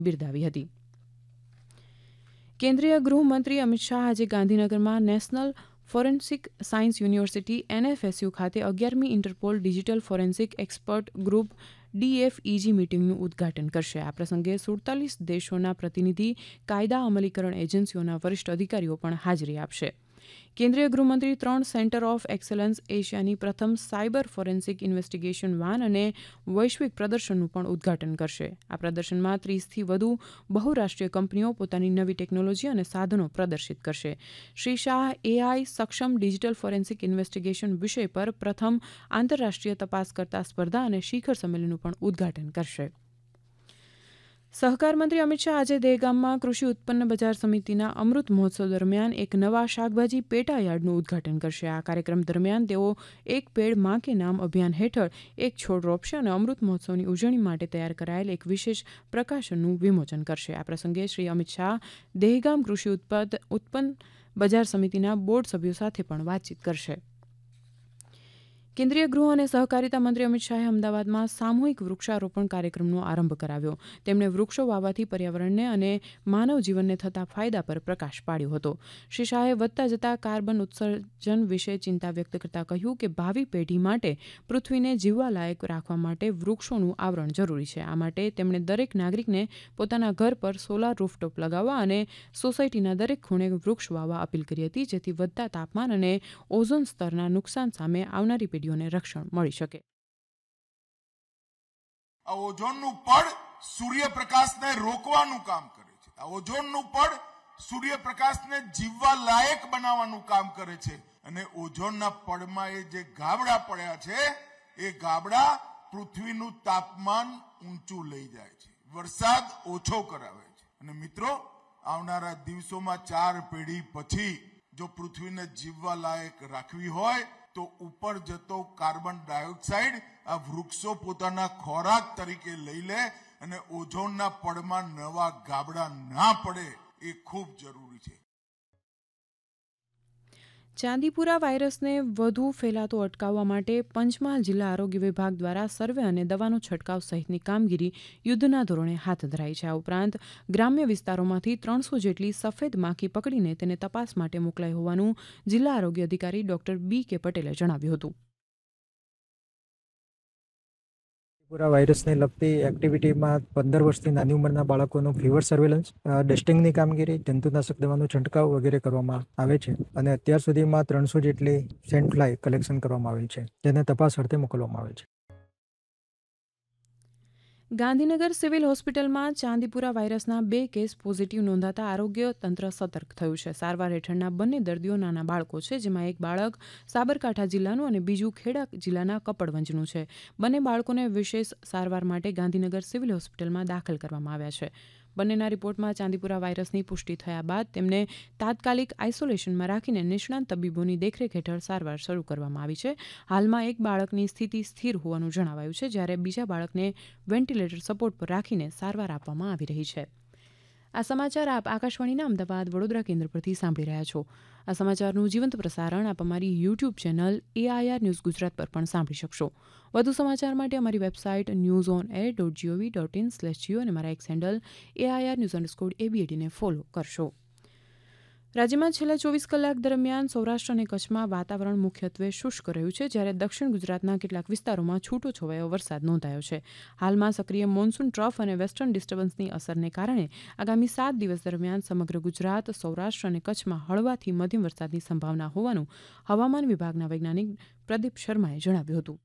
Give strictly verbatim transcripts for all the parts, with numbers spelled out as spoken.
બિરદાવી હતી. કેન્દ્રીય ગૃહમંત્રી અમિત શાહ આજે ગાંધીનગરમાં નેશનલ ફોરેન્સિક સાયન્સ યુનિવર્સિટી એનએફએસયુ ખાતે અગિયારમી Interpol digital forensic expert group ડીએફઈજી મીટિંગનું ઉદઘાટન કરશે. આ પ્રસંગે સુડતાલીસ દેશોના પ્રતિનિધિ, કાયદા અમલીકરણ એજન્સીઓના વરિષ્ઠ અધિકારીઓ પણ હાજરી આપશે. કેન્દ્રીય ગૃહમંત્રી ત્રણ સેન્ટર ઓફ એક્સેલન્સ એશિયાની પ્રથમ સાયબર ફોરેન્સિક ઇન્વેસ્ટિગેશન વાન અને વૈશ્વિક પ્રદર્શનનું પણ ઉદઘાટન કરશે. આ પ્રદર્શનમાં ત્રીસથી વધુ બહુરાષ્ટ્રીય કંપનીઓ પોતાની નવી ટેકનોલોજી અને સાધનો પ્રદર્શિત કરશે. શ્રી શાહ એઆઈ સક્ષમ ડિજિટલ ફોરેન્સિક ઇન્વેસ્ટિગેશન વિષય પર પ્રથમ આંતરરાષ્ટ્રીય તપાસકર્તા સ્પર્ધા અને શિખર સંમેલનનું પણ ઉદઘાટન કરશે. સહકાર મંત્રી અમિત શાહ આજે દહેગામમાં કૃષિ ઉત્પન્ન બજાર સમિતિના અમૃત મહોત્સવ દરમિયાન એક નવા શાકભાજી પેટા યાર્ડનું ઉદઘાટન કરશે. આ કાર્યક્રમ દરમિયાન તેઓ એક પેડ માં કે નામ અભિયાન હેઠળ એક છોડ રોપશે અને અમૃત મહોત્સવની ઉજવણી માટે તૈયાર કરાયેલ એક વિશેષ પ્રકાશનનું વિમોચન કરશે. આ પ્રસંગે શ્રી અમિત શાહ દહેગામ કૃષિ ઉત્પન્ન બજાર સમિતિના બોર્ડ સભ્યો સાથે પણ વાતચીત કરશે. કેન્દ્રીય ગૃહ અને સહકારિતા મંત્રી અમિત શાહે અમદાવાદમાં સામૂહિક વૃક્ષારોપણ કાર્યક્રમનો આરંભ કરાવ્યો. તેમણે વૃક્ષો વાવવાથી પર્યાવરણને અને માનવ જીવનને થતા ફાયદા પર પ્રકાશ પાડ્યો હતો. શ્રી શાહે વધતા જતા કાર્બન ઉત્સર્જન વિશે ચિંતા વ્યક્ત કરતા કહ્યું કે ભાવિ પેઢી માટે પૃથ્વીને જીવવાલાયક રાખવા માટે વૃક્ષોનું આવરણ જરૂરી છે. આ માટે તેમણે દરેક નાગરિકને પોતાના ઘર પર સોલાર રૂફટોપ લગાવવા અને સોસાયટીના દરેક ખૂણે વૃક્ષ વાવવા અપીલ કરી હતી, જેથી વધતા તાપમાન અને ઓઝોન સ્તરના નુકસાન સામે આવનારી પેઢીઓને રક્ષણ મળી શકે. આ ઓઝોનનું પડ સૂર્યપ્રકાશને રોકવાનું કામ કરે છે. આ ઓઝોનનું પડ સૂર્યપ્રકાશને જીવવા લાયક બનાવવાનું કામ કરે છે. અને ઓઝોનના પડમાં એ જે ગાબડા પડ્યા છે, એ ગાબડા પૃથ્વીનું તાપમાન ઊંચું લઈ જાય છે, વરસાદ ઓછો કરાવે છે. અને મિત્રો, આવનારા દિવસોમાં ચાર પેઢી પછી જો પૃથ્વીને જીવવા લાયક રાખવી હોય તો ઉપર જતો કાર્બન ડાયોક્સાઇડ આ વૃક્ષો પોતાના ખોરાક તરીકે લઈ લે અને ઓઝોનના પડમાં નવા ગાબડા ના પડે, એ ખૂબ જરૂરી છે. ચાંદીપુરા વાયરસને વધુ ફેલાતો અટકાવવા માટે પંચમહાલ જિલ્લા આરોગ્ય વિભાગ દ્વારા સર્વે અને દવાનો છંટકાવ સહિતની કામગીરી યુદ્ધના ધોરણે હાથ ધરાઈ છે. આ ઉપરાંત ગ્રામ્ય વિસ્તારોમાંથી ત્રણસો જેટલી સફેદ માખી પકડીને તેને તપાસ માટે મોકલાઈ હોવાનું જિલ્લા આરોગ્ય અધિકારી ડોક્ટર બી કે પટેલે જણાવ્યું હતું. પૂરા વાયરસને લગતી એક્ટિવિટીમાં પંદર વર્ષથી નાની ઉંમરના બાળકોનું ફીવર સર્વેલન્સ, ડસ્ટિંગની કામગીરી, જંતુનાશક દવાનો છંટકાવ વગેરે કરવામાં આવે છે. અને અત્યાર સુધીમાં ત્રણસો જેટલી સેન્ટ ફ્લાય કલેક્શન કરવામાં આવેલ છે, જેને તપાસ અર્થે મોકલવામાં આવે છે. ગાંધીનગર સિવિલ હોસ્પિટલમાં ચાંદીપુરા વાયરસના બે કેસ પોઝિટિવ નોંધાતા આરોગ્ય તંત્ર સતર્ક થયું છે. સારવાર હેઠળના બંને દર્દીઓ નાના બાળકો છે, જેમાં એક બાળક સાબરકાંઠા જિલ્લાનું અને બીજું ખેડા જિલ્લાના કપડવંજનું છે. બંને બાળકોને વિશેષ સારવાર માટે ગાંધીનગર સિવિલ હોસ્પિટલમાં દાખલ કરવામાં આવ્યા છે. બંનેના રિપોર્ટમાં ચાંદીપુરા વાયરસની પુષ્ટિ થયા બાદ તેમને તાત્કાલિક આઇસોલેશનમાં રાખીને નિષ્ણાંત તબીબોની દેખરેખ હેઠળ સારવાર શરૂ કરવામાં આવી છે. હાલમાં એક બાળકની સ્થિતિ સ્થિર હોવાનું જણાવાયું છે, જ્યારે બીજા બાળકને વેન્ટિલેટર સપોર્ટ પર રાખીને સારવાર આપવામાં આવી રહી છે. આ સમાચાર આપ આકાશવાણીના અમદાવાદ વડોદરા કેન્દ્ર પરથી સાંભળી રહ્યા છો. આ સમાચારનું જીવંત પ્રસારણ આપ અમારી YouTube channel AIR news Gujarat પર પણ સાંભળી શકશો. વધુ સમાચાર માટે અમારી website news on air dot GOV dot in slash Jio અને મારા એક handle AIR news underscore એબીએટીને follow કરશો. રાજ્યમાં છેલ્લા ચોવીસ કલાક દરમિયાન સૌરાષ્ટ્ર અને કચ્છમાં વાતાવરણ મુખ્યત્વે શુષ્ક રહ્યું છે, જ્યારે દક્ષિણ ગુજરાતના કેટલાક વિસ્તારોમાં છૂટો છવાયો વરસાદ નોંધાયો છે. હાલમાં સક્રિય મોન્સૂન ટ્રફ અને વેસ્ટર્ન ડિસ્ટર્બન્સની અસરને કારણે આગામી સાત દિવસ દરમિયાન સમગ્ર ગુજરાત, સૌરાષ્ટ્ર અને કચ્છમાં હળવાથી મધ્યમ વરસાદની સંભાવના હોવાનું હવામાન વિભાગના વૈજ્ઞાનિક પ્રદીપ શર્માએ જણાવ્યું હતું.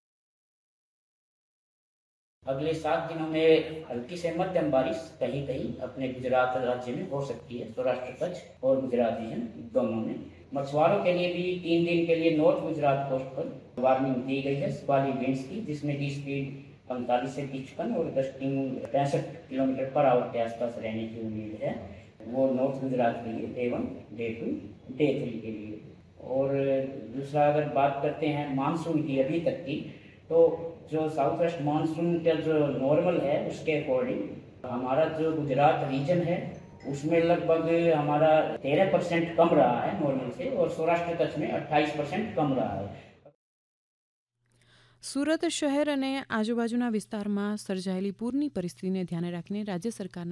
अगले सात दिनों में हल्की से मध्यम बारिश कहीं कहीं अपने गुजरात राज्य में हो सकती है. सौराष्ट्र कच्छ और गुजरात रीजन दोनों में. मछुआरों के लिए भी तीन दिन के लिए नॉर्थ गुजरात कोस्ट पर वार्निंग दी गई है वाली विंड्स की, जिसमें की स्पीड पैंतालीस से तिरपन और डस्टिंग पैंसठ किलोमीटर पर आवर के आसपास रहने की उम्मीद है. वो नॉर्थ गुजरात के लिए day one, day to, day three के लिए. और दूसरा अगर बात करते हैं मानसून की अभी तक की, तो जो साउथ वेस्ट मानसून का जो नॉर्मल है उसके अकॉर्डिंग हमारा जो गुजरात रीजन है उसमें लगभग हमारा तेरह परसेंट कम रहा है नॉर्मल से, और सौराष्ट्र कच्छ में अट्ठाईस परसेंट कम रहा है. સુરત શહેર અને આજુબાજુના વિસ્તારમાં સર્જાયેલી પૂરની પરિસ્થિતિને ધ્યાને રાખીને રાજ્ય સરકારના